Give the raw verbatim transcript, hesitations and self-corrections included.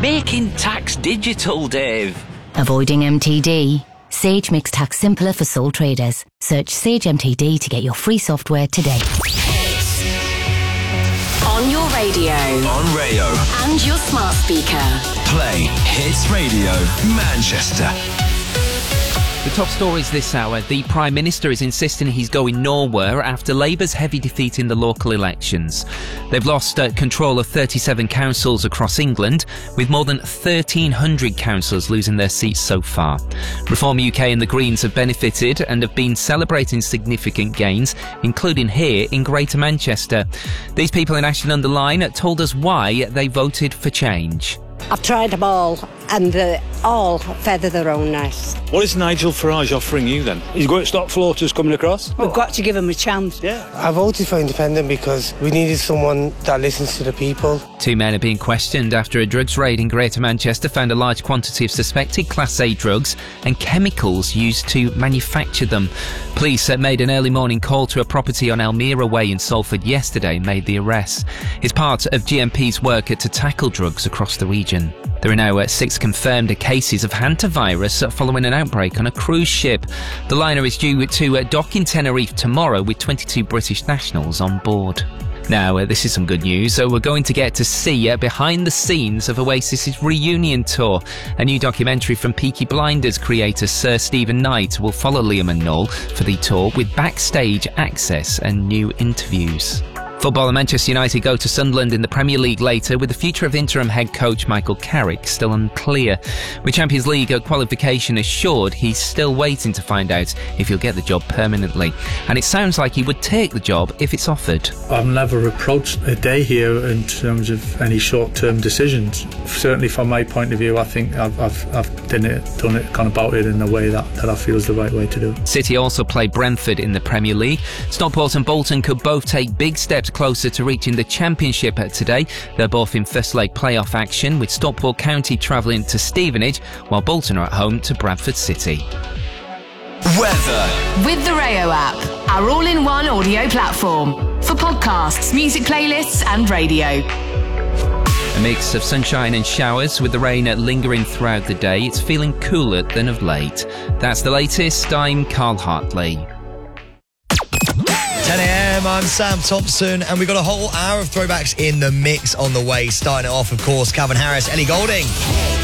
Making tax digital, Dave. Avoiding M T D? Sage makes tax simpler for sole traders. Search Sage M T D to get your free software today. On your radio. On Rayo. And your smart speaker. Play Hits Radio Manchester. The top stories this hour. The Prime Minister is insisting he's going nowhere after Labour's heavy defeat in the local elections. They've lost uh, control of thirty-seven councils across England, with more than thirteen hundred councillors losing their seats so far. Reform U K and the Greens have benefited and have been celebrating significant gains, including here in Greater Manchester. These people in Ashton-under-Lyne told us why they voted for change. I've tried them all, and they all feather their own nest. What is Nigel Farage offering you then? He's going to stop floaters coming across? We've got to give him a chance. Yeah. I voted for independent because we needed someone that listens to the people. Two men are being questioned after a drugs raid in Greater Manchester found a large quantity of suspected Class A drugs and chemicals used to manufacture them. Police made an early morning call to a property on Elmira Way in Salford yesterday and made the arrest. It's part of G M P's work to tackle drugs across the region. There are now uh, six confirmed cases of hantavirus following an outbreak on a cruise ship. The liner is due to uh, dock in Tenerife tomorrow with twenty-two British nationals on board. Now, uh, this is some good news. So we're going to get to see uh, behind the scenes of Oasis's reunion tour. A new documentary from Peaky Blinders creator Sir Stephen Knight will follow Liam and Noel for the tour with backstage access and new interviews. Football and Manchester United go to Sunderland in the Premier League later, with the future of interim head coach Michael Carrick still unclear. With Champions League qualification assured, he's still waiting to find out if he'll get the job permanently. And it sounds like he would take the job if it's offered. I've never approached a day here in terms of any short-term decisions. Certainly from my point of view, I think I've, I've, I've done it, done it, gone about it in a way that, that I feel is the right way to do it. City also play Brentford in the Premier League. Stockport and Bolton could both take big steps closer to reaching the Championship today. They're both in first leg playoff action, with Stockport County travelling to Stevenage, while Bolton are at home to Bradford City. Weather. With the Rayo app, our all-in-one audio platform for podcasts, music playlists and radio. A mix of sunshine and showers, with the rain lingering throughout the day. It's feeling cooler than of late. That's the latest. I'm Carl Hartley. ten a.m, I'm Sam Thompson, and we've got a whole hour of throwbacks in the mix on the way. Starting it off, of course, Calvin Harris, Ellie Goulding.